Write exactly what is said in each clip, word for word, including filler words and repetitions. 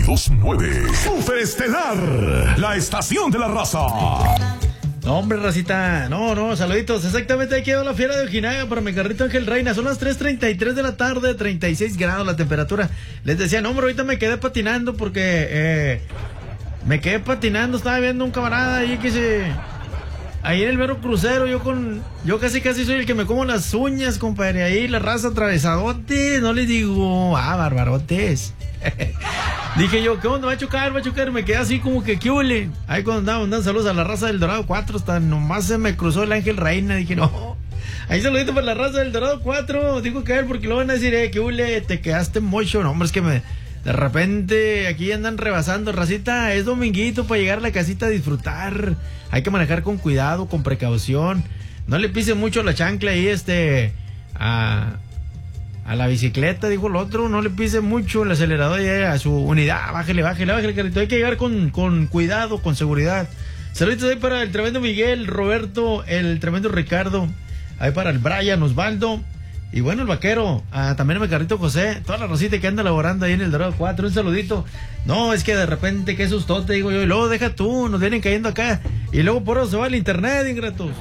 dos nueve. Superestelar, la estación de la raza. No, hombre, racita. No, no, saluditos. Exactamente, ahí quedó la fiera de Ojinaga para mi carrito Ángel Reina. Son las tres treinta y tres de la tarde, treinta y seis grados la temperatura. Les decía, no, hombre, ahorita me quedé patinando porque eh, me quedé patinando. Estaba viendo un camarada ahí que se... Ahí en el mero crucero, yo con... Yo casi casi soy el que me como las uñas, compadre. Ahí la raza atravesadotes. No les digo, ah, barbarotes. Dije yo, ¿qué onda? ¿Va a chocar? ¿Va a chocar? Me quedé así como que, ¿qué huele? Ahí cuando andaba mandando saludos a la raza del Dorado cuatro, hasta nomás se me cruzó el Ángel Reina. Dije, no. Ahí saludito para la raza del Dorado cuatro. Digo que a ver, porque lo van a decir, eh, ¿qué huele? Te quedaste mocho. No, hombre, es que me... De repente aquí andan rebasando, racita, es dominguito para llegar a la casita a disfrutar. Hay que manejar con cuidado, con precaución. No le pise mucho la chancla ahí, este, a, a la bicicleta, dijo el otro. No le pise mucho el acelerador ahí a su unidad. Bájele, bájele, bájele, carrito. Hay que llegar con, con cuidado, con seguridad. Saluditos ahí para el tremendo Miguel, Roberto, el tremendo Ricardo. Ahí para el Brian, Osvaldo. Y bueno, el vaquero, ah, también el carrito José, toda la rosita que anda laborando ahí en el Dorado cuatro, un saludito. No, es que de repente, qué sustote, digo yo, y luego deja tú, nos vienen cayendo acá, y luego por eso se va el internet, ingratos.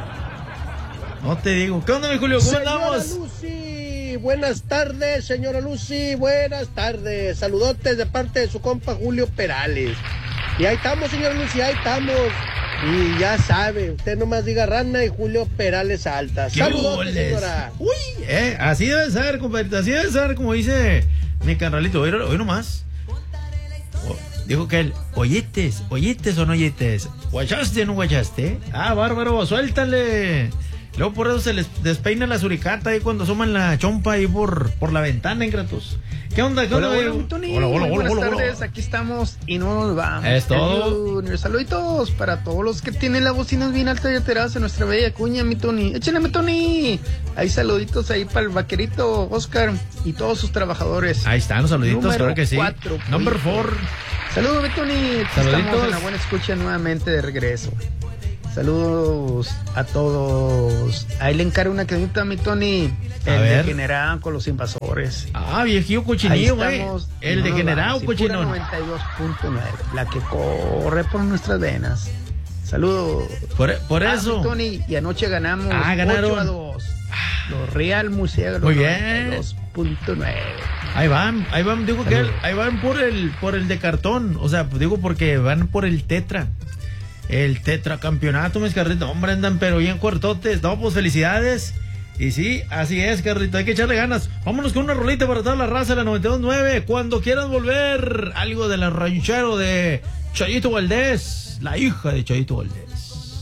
No te digo, ¿qué onda, mi Julio? ¿Cómo Señora andamos? Lucy, buenas tardes, señora Lucy, buenas tardes. Saludotes de parte de su compa Julio Perales. Y ahí estamos, señora Lucy, ahí estamos. Y ya sabe, usted nomás diga Rana y Julio Perales alta. Saludos, señora. Uy, eh, así debe ser, compadre, así debe ser, como dice mi canalito. Hoy, hoy nomás. Oh, dijo que él, oyetes, oyetes o no oyetes. ¿Guachaste o no guachaste? Ah, bárbaro, suéltale. Luego por eso se les despeina la suricata ahí cuando asoman la chompa ahí por, por la ventana, ingratos. ¿Qué onda? ¿Qué onda? Hola, hola, Tony. Hola, hola, hola, buenas hola, tardes, hola. aquí estamos y no nos vamos. Es todo. Junior. Saluditos para todos los que tienen las bocinas bien altas y alteradas en nuestra bella cuña, mi Tony. Échale, mi Tony. Hay saluditos ahí para el vaquerito Oscar y todos sus trabajadores. Ahí están los saluditos, Número claro que sí. cuatro, Number pues. four. Saludos, mi Tony. Aquí Saluditos. estamos en la buena escucha nuevamente de regreso. Saludos a todos. Ahí le encargo una quedita a mi Tony. A El ver. degenerado con los invasores. Ah, viejillo Ahí cochinillo, güey. estamos, El no nos degenerado vamos, y pura cochinón. noventa y dos punto nueve, la que corre por nuestras venas. Saludos. Por, por Ah, eso. mi Tony, y anoche ganamos Ah, ganaron. ocho a dos. Los Real Murciélagos. Muy bien. dos punto nueve. Ahí van, ahí van, digo que Saludos. ahí van por el por el de cartón, o sea, digo porque van por el tetra. El tetracampeonato, mis carritos, hombre, andan pero bien cuartotes. No, pues felicidades. Y sí, así es, carrito, hay que echarle ganas. Vámonos con una rolita para toda la raza de la noventa y dos punto nueve. Cuando quieran volver, algo de la ranchero de Chayito Valdés, la hija de Chayito Valdés.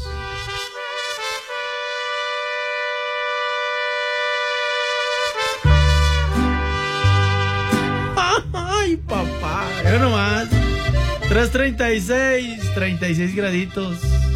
Ay, papá, ya nomás. tres treinta y seis, treinta y seis graditos.